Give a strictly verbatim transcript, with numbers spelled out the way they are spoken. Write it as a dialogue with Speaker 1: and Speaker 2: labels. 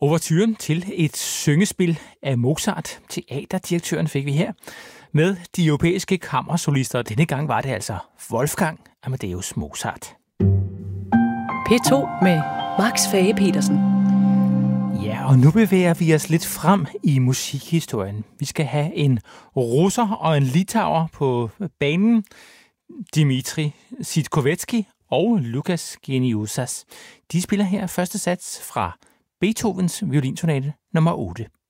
Speaker 1: Ouverturen til et syngespil af Mozart. Teaterdirektøren fik vi her med de europæiske kammersolister. Denne gang var det altså Wolfgang Amadeus Mozart.
Speaker 2: P to med Max Fage-Petersen.
Speaker 1: Ja, og nu bevæger vi os lidt frem i musikhistorien. Vi skal have en russer og en litauer på banen. Dmitri Sitkovetsky og Lukas Geniusas. De spiller her første sats fra Beethovens violinsonate nummer otte.